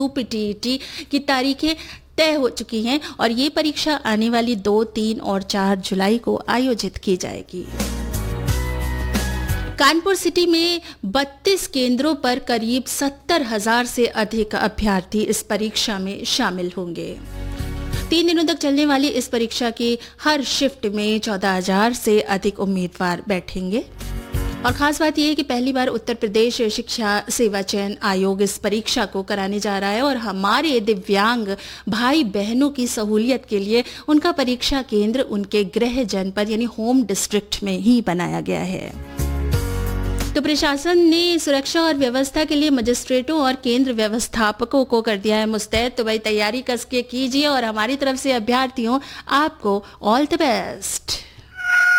UPTET की तारीखें तय हो चुकी हैं और ये परीक्षा आने वाली 2, 3 और 4 जुलाई को आयोजित की जाएगी। कानपुर सिटी में 32 केंद्रों पर करीब 70,000 से अधिक अभ्यर्थी इस परीक्षा में शामिल होंगे। 3 दिनों तक चलने वाली इस परीक्षा की हर शिफ्ट में 14,000 से अधिक उम्मीदवार बैठेंगे। और खास बात यह है कि पहली बार उत्तर प्रदेश शिक्षा सेवा चयन आयोग इस परीक्षा को कराने जा रहा है और हमारे दिव्यांग भाई बहनों की सहूलियत के लिए उनका परीक्षा केंद्र उनके गृह जनपद यानी होम डिस्ट्रिक्ट में ही बनाया गया है। तो प्रशासन ने सुरक्षा और व्यवस्था के लिए मजिस्ट्रेटों और केंद्र व्यवस्थापकों को कर दिया है मुस्तैद। तो भाई तैयारी कस के कीजिए और हमारी तरफ से अभ्यर्थियों आपको ऑल द बेस्ट।